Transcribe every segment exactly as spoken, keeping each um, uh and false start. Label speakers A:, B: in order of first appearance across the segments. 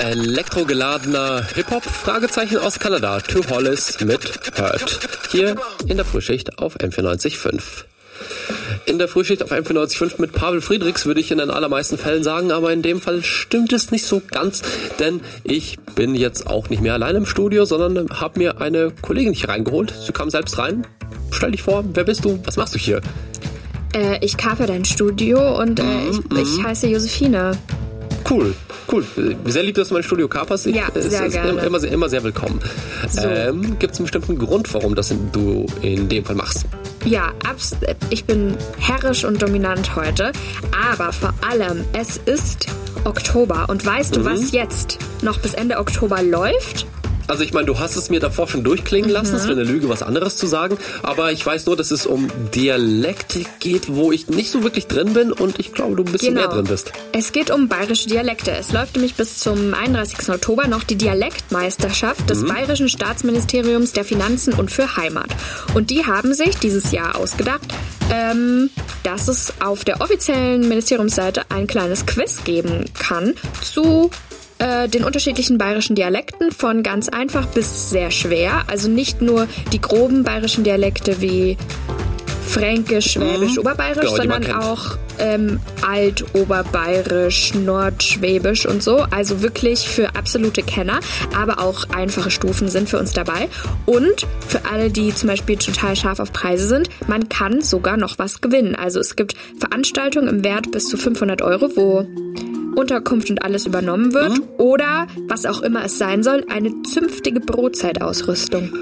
A: Elektrogeladener Hip-Hop, Fragezeichen aus Kanada, To Hollis mit Hurt. Hier in der Frühschicht auf M vierundneunzig Komma fünf. In der Frühschicht auf M vierundneunzig Komma fünf mit Pavel Friedrichs würde ich in den allermeisten Fällen sagen, aber in dem Fall stimmt es nicht so ganz, denn ich bin jetzt auch nicht mehr allein im Studio, sondern habe mir eine Kollegin hier reingeholt. Sie kam selbst rein. Stell dich vor, wer bist du? Was machst du hier?
B: Äh, ich kaper dein Studio und äh, ich, mm, ich mm. heiße Josephine.
A: Cool, cool. Sehr lieb, dass du mein Studio kaperst. Ich,
B: ja, sehr
A: ist,
B: gerne.
A: Ist immer, immer sehr willkommen. So. Ähm, gibt es einen bestimmten Grund, warum das du in dem Fall machst?
B: Ja, abs- ich bin herrisch und dominant heute, aber vor allem, es ist Oktober und weißt du, mhm. was jetzt noch bis Ende Oktober läuft?
A: Also ich meine, du hast es mir davor schon durchklingen lassen, mhm. es wäre eine Lüge, was anderes zu sagen, aber ich weiß nur, dass es um Dialekte geht, wo ich nicht so wirklich drin bin und ich glaube, du ein bisschen
B: genau.
A: mehr drin bist.
B: Es geht um bayerische Dialekte. Es läuft nämlich bis zum einunddreißigsten Oktober noch die Dialektmeisterschaft des mhm. Bayerischen Staatsministeriums der Finanzen und für Heimat. Und die haben sich dieses Jahr ausgedacht, ähm, dass es auf der offiziellen Ministeriumsseite ein kleines Quiz geben kann zu den unterschiedlichen bayerischen Dialekten von ganz einfach bis sehr schwer. Also nicht nur die groben bayerischen Dialekte wie Fränkisch, Schwäbisch, mhm. Oberbayerisch, genau, sondern auch ähm, Alt-Oberbayerisch, Nordschwäbisch und so. Also wirklich für absolute Kenner. Aber auch einfache Stufen sind für uns dabei. Und für alle, die zum Beispiel total scharf auf Preise sind, man kann sogar noch was gewinnen. Also es gibt Veranstaltungen im Wert bis zu fünfhundert Euro, wo Unterkunft und alles übernommen wird mhm. oder, was auch immer es sein soll, eine zünftige Brotzeitausrüstung.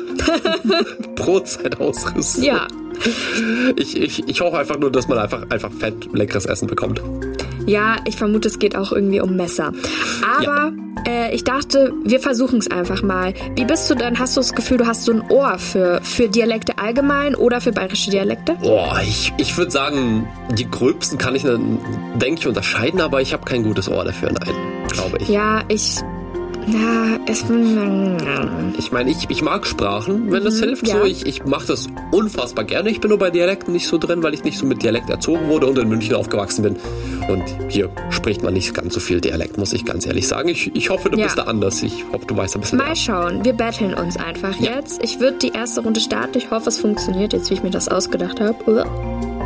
A: Brotzeitausrüstung?
B: Ja.
A: Ich, ich, ich hoffe einfach nur, dass man einfach, einfach fett, leckeres Essen bekommt.
B: Ja, ich vermute, es geht auch irgendwie um Messer. Aber ja. äh, ich dachte, wir versuchen es einfach mal. Wie bist du denn? Hast du das Gefühl, du hast so ein Ohr für, für Dialekte allgemein oder für bayerische Dialekte?
A: Boah, ich, ich würde sagen, die gröbsten kann ich, denke ich, unterscheiden, aber ich habe kein gutes Ohr dafür, nein, glaube ich.
B: Ja, ich... Ja, es...
A: Ich meine, ich, ich mag Sprachen, wenn das mhm, hilft. Ja. So, ich, ich mache das unfassbar gerne. Ich bin nur bei Dialekten nicht so drin, weil ich nicht so mit Dialekt erzogen wurde und in München aufgewachsen bin. Und hier spricht man nicht ganz so viel Dialekt, muss ich ganz ehrlich sagen. Ich, ich hoffe, du ja. bist da anders. Ich hoffe, du weißt ein bisschen
B: Mal
A: mehr.
B: schauen, wir battlen uns einfach ja. jetzt. Ich würde die erste Runde starten. Ich hoffe, es funktioniert, jetzt wie ich mir das ausgedacht habe.